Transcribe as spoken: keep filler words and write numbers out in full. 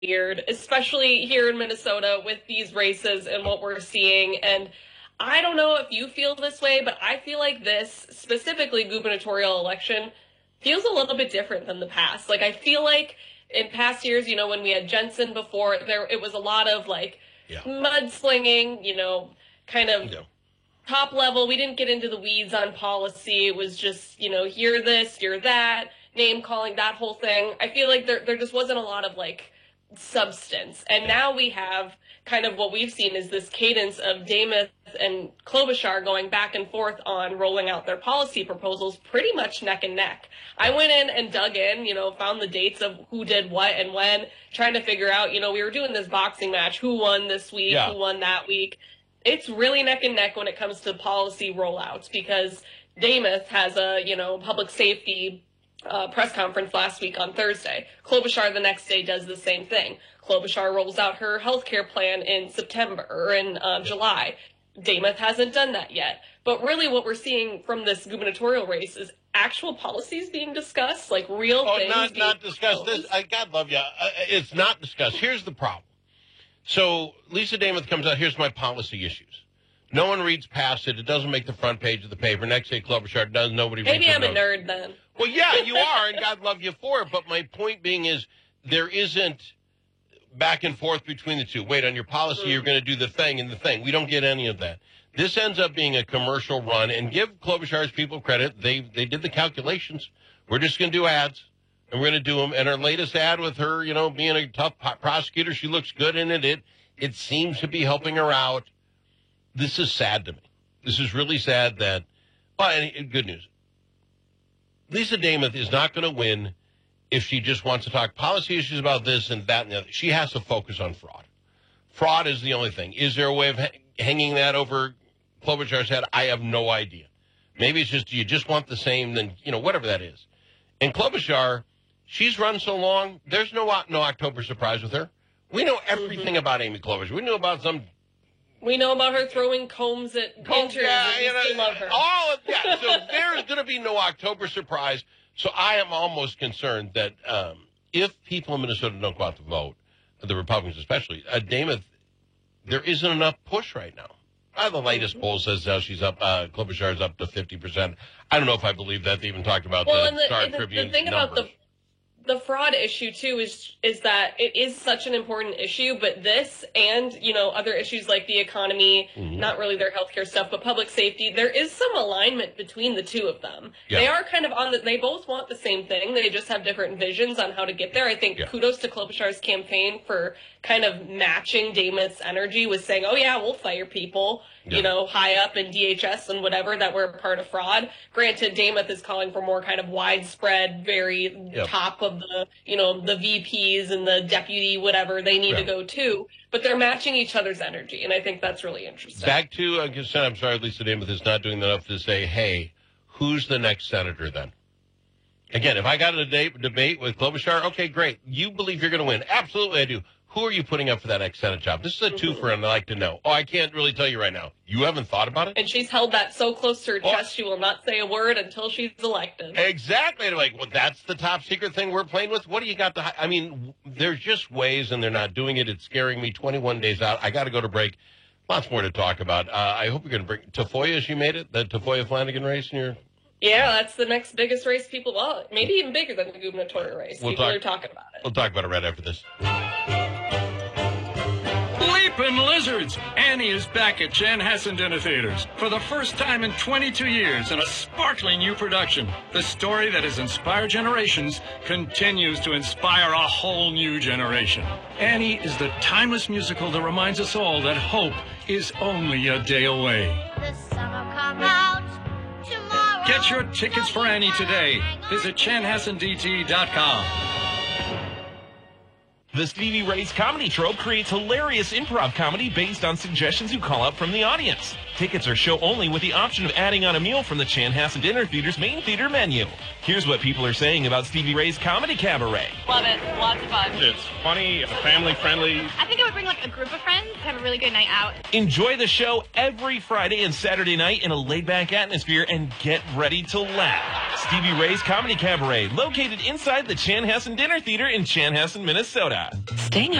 weird, especially here in Minnesota with these races and what we're seeing. And I don't know if you feel this way, but I feel like this, specifically gubernatorial election, feels a little bit different than the past. Like, I feel like in past years, you know, when we had Jensen before, there it was a lot of, like, yeah. mudslinging, you know, kind of yeah. top level. We didn't get into the weeds on policy. It was just, you know, hear this, hear that, name calling, that whole thing. I feel like there there just wasn't a lot of, like, substance. And now we have kind of what we've seen is this cadence of Demuth and Klobuchar going back and forth on rolling out their policy proposals pretty much neck and neck. I went in and dug in, you know, found the dates of who did what and when, trying to figure out, you know, we were doing this boxing match, who won this week, yeah. who won that week. It's really neck and neck when it comes to policy rollouts because Demuth has a, you know, public safety uh, press conference last week on Thursday. Klobuchar the next day does the same thing. Klobuchar rolls out her healthcare plan in September or in uh, July. Demuth hasn't done that yet. But really what we're seeing from this gubernatorial race is actual policies being discussed, like real oh, things. Oh, not, not discussed. This, I, God love you. Uh, it's not discussed. Here's the problem. So Lisa Demuth comes out, here's my policy issues. No one reads past it. It doesn't make the front page of the paper. Next day, Klobuchar does. Nobody reads it. Maybe I'm a nerd then. Well, yeah, you are, and God love you for it. But my point being is there isn't back and forth between the two. Wait, on your policy, mm. you're going to do the thing and the thing. We don't get any of that. This ends up being a commercial run, and give Klobuchar's people credit. They they did the calculations. We're just going to do ads, and we're going to do them. And our latest ad with her, you know, being a tough prosecutor, she looks good in it. It, it seems to be helping her out. This is sad to me. This is really sad that, well, and good news. Lisa Demuth is not going to win if she just wants to talk policy issues about this and that and the other. She has to focus on fraud. Fraud is the only thing. Is there a way of ha- hanging that over Klobuchar's head? I have no idea. Maybe it's just you just want the same, then, you know, whatever that is. And Klobuchar, she's run so long, there's no no October surprise with her. We know everything mm-hmm. about Amy Klobuchar. We knew about some... We know about her throwing combs at Combs, painters. yeah, and we still love her. All of, yeah, so there's going to be no October surprise. So I am almost concerned that um, if people in Minnesota don't go out to vote, the Republicans especially, uh, Demuth, there isn't enough push right now. Uh, the latest poll says uh, she's up, uh, Klobuchar's up to fifty percent. I don't know if I believe that. They even talked about well, the and the, Star and the, Tribune the thing numbers. about the The fraud issue, too, is is that it is such an important issue, but this and, you know, other issues like the economy, mm-hmm. not really their healthcare stuff, but public safety, there is some alignment between the two of them. Yeah. They are kind of on the, they both want the same thing. They just have different visions on how to get there. I think yeah. kudos to Klobuchar's campaign for kind of matching Demuth's energy with saying, oh, yeah, we'll fire people, yeah. you know, high up in D H S and whatever that were a part of fraud. Granted, Demuth is calling for more kind of widespread, very yep. top of the, you know, the V Ps and the deputy, whatever they need yeah. to go to. But they're matching each other's energy, and I think that's really interesting. Back to, uh, I'm sorry, Lisa Demuth is not doing enough to say, hey, who's the next senator then? Again, if I got a debate, debate with Klobuchar, okay, great. You believe you're going to win. Absolutely, I do. Who are you putting up for that next Senate job? This is a twofer, mm-hmm. and I'd like to know. Oh, I can't really tell you right now. You haven't thought about it? And she's held that so close to her oh. chest, she will not say a word until she's elected. Exactly. And I'm like, well, that's the top secret thing we're playing with? What do you got to hide? I mean, there's just ways, and they're not doing it. It's scaring me. twenty-one days out. I got to go to break. Lots more to talk about. Uh, I hope you're going to bring Tafoya. She made it, the Tafoya Flanagan race in your... Yeah, that's the next biggest race people, well, maybe even bigger than the gubernatorial race. We'll people talk, are talking about it. We'll talk about it right after this. Leapin' Lizards! Annie is back at Chanhassen Dinner Theaters for the first time in twenty-two years in a sparkling new production. The story that has inspired generations continues to inspire a whole new generation. Annie is the timeless musical that reminds us all that hope is only a day away. The summer come out tomorrow. Get your tickets for Annie today. Visit chanhassen d t dot com. The Stevie Ray's Comedy Trope creates hilarious improv comedy based on suggestions you call out from the audience. Tickets are show only with the option of adding on a meal from the Chanhassen Dinner Theater's main theater menu. Here's what people are saying about Stevie Ray's Comedy Cabaret. Love it. Lots of fun. It's funny, it's family-friendly. I think it would bring like a group of friends to have a really good night out. Enjoy the show every Friday and Saturday night in a laid-back atmosphere and get ready to laugh. Stevie Ray's Comedy Cabaret, located inside the Chanhassen Dinner Theater in Chanhassen, Minnesota. Florida. Staying